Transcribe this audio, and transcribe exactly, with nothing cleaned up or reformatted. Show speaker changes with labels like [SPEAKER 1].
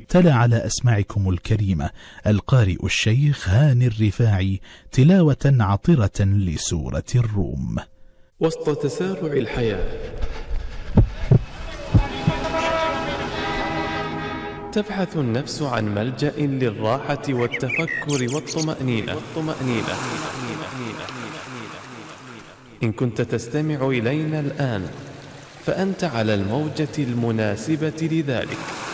[SPEAKER 1] تلا على أسماعكم الكريمة القارئ الشيخ هاني الرفاعي تلاوة عطرة لسورة الروم.
[SPEAKER 2] وسط تسارع الحياة تبحث النفس عن ملجأ للراحة والتفكر والطمأنينة. إن كنت تستمع إلينا الآن فأنت على الموجة المناسبة لذلك.